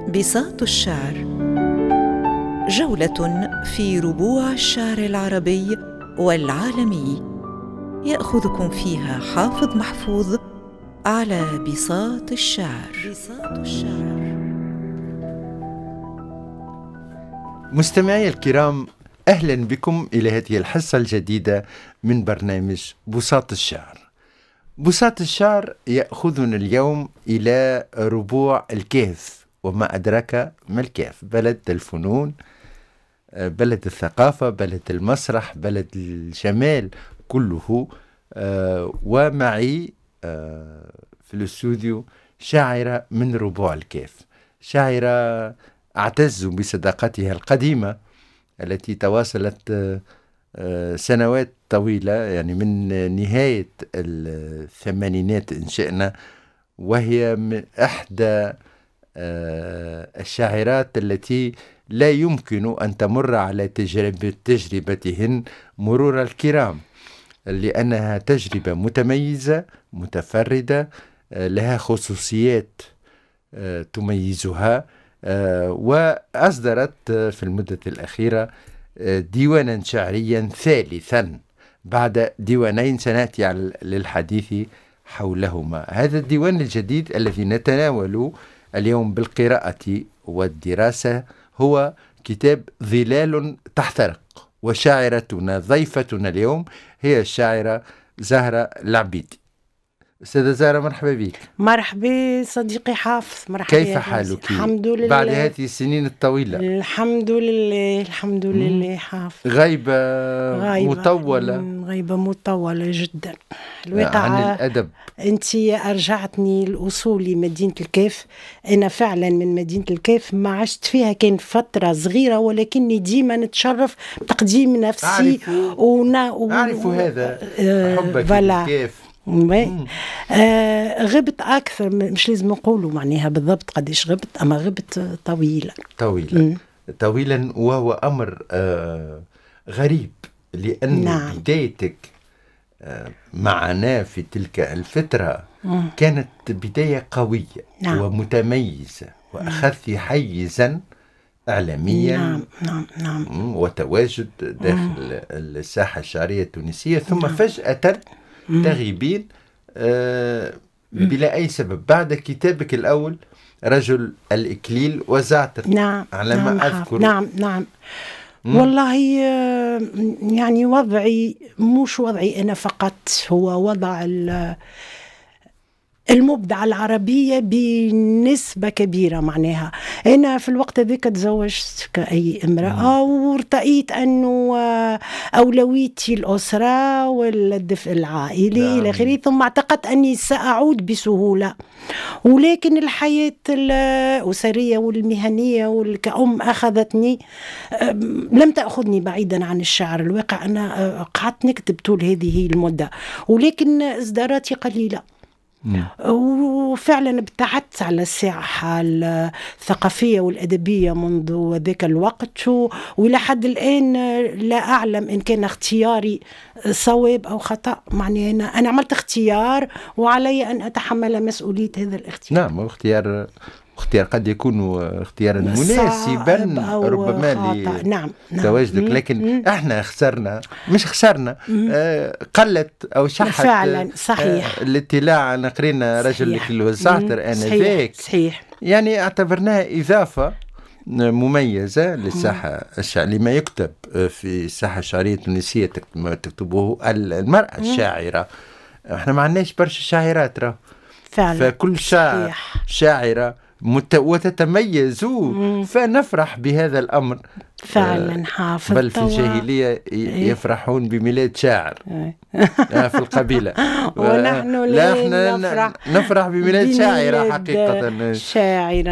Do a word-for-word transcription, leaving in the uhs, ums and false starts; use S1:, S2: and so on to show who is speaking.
S1: بساط الشعر، جولة في ربوع الشعر العربي والعالمي، يأخذكم فيها حافظ محفوظ على بساط الشعر. بساط الشعر.
S2: مستمعي الكرام، أهلا بكم إلى هذه الحصة الجديدة من برنامج بساط الشعر. بساط الشعر يأخذنا اليوم إلى ربوع الكهف، وما أدراك ما الكهف؟ بلد الفنون، بلد الثقافة، بلد المسرح، بلد الجمال كله. ومعي في الاستوديو شاعرة من ربوع الكهف، شاعرة أعتز بصداقتها القديمة التي تواصلت سنوات طويلة، يعني من نهاية الثمانينات إن شئنا، وهي من إحدى الشاعرات التي لا يمكن أن تمر على تجربة تجربتهن مرور الكرام، لأنها تجربة متميزة متفردة، لها خصوصيات تميزها، وأصدرت في المدة الأخيرة ديوانا شعريا ثالثا بعد ديوانين سنأتي للحديث حولهما. هذا الديوان الجديد الذي نتناول اليوم بالقراءة والدراسة هو كتاب ظلال تحترق، وشاعرتنا ضيفتنا اليوم هي الشاعرة زهرة العبيدي. أستاذة زهرة، مرحبا بك.
S3: مرحبا صديقي حافظ، مرحبا.
S2: كيف حالك؟
S3: الحمد لله
S2: بعد هذه السنين الطويلة.
S3: الحمد لله الحمد لله حافظ.
S2: غيبة,
S3: غيبة
S2: مطولة.
S3: غيبة مطولة جدا. الواقع
S2: عن الأدب.
S3: أنت أرجعتني لأصولي مدينة الكيف. أنا فعلا من مدينة الكيف، ما عشت فيها كان فترة صغيرة، ولكني ديما نتشرف بتقديم نفسي.
S2: ونا و... أعرف هذا آه حبك للكيف.
S3: آه غبت أكثر، مش لازم نقولوا معناها بالضبط قديش غبت، أما غبت طويلة
S2: طويلة م. طويلا، وهو أمر آه غريب، لأن نعم. بدايتك آه معنا في تلك الفترة م. كانت بداية قوية نعم. ومتميزة، وأخذت حيزا إعلاميا
S3: نعم نعم نعم
S2: وتواجد داخل م. الساحة الشعرية التونسية، ثم نعم. فجأة تغيبين آه بلا أي سبب. بعد كتابك الأول رجل الإكليل وزعت
S3: نعم
S2: على ما
S3: نعم
S2: أذكر.
S3: نعم نعم مم. والله يعني وضعي مش وضعي أنا فقط، هو وضع المبدع العربية بنسبة كبيرة. معناها أنا في الوقت ذاك تزوجت كأي امرأة، وارتأيت أنه أولويتي الأسرة والدفء العائلي إلى آخره، ثم اعتقدت أني سأعود بسهولة. ولكن الحياة الأسرية والمهنية والكأم أخذتني، لم تأخذني بعيدا عن الشعر. الواقع أنا قعدت نكتب طول هذه المدة، ولكن إصداراتي قليلة. مم. وفعلا ابتعدت على الساحة الثقافية والأدبية منذ ذاك الوقت، وإلى حد الآن لا أعلم إن كان اختياري صواب أو خطأ. معني أنا, أنا عملت اختيار، وعلي أن أتحمل مسؤولية هذا الاختيار.
S2: نعم، اختيار اختيار قد يكون اختيارا مناسبا ربما لتواجدك، نعم. لكن مم. احنا خسرنا، مش خسرنا آه قلت او شحت
S3: فعلا صحيح
S2: آه الاطلاع. قرينا رجل الكل والزعتر انا ذاك،
S3: صحيح.
S2: يعني اعتبرناها اضافه مميزه للساحه الشعريه، لما يكتب في الساحه الشعريه التونسيه ما تكتبه المراه الشاعره. احنا ما عندناش برشا شاعرات راه
S3: فعلا،
S2: فكل شاعر شاعره مت... وتتميز، فنفرح بهذا الأمر
S3: فعلا حافظ.
S2: بل في الجاهلية يفرحون بميلاد شاعر في القبيلة،
S3: ونحن لا نفرح
S2: نفرح بميلاد شاعرة حقيقة.
S3: شاعرة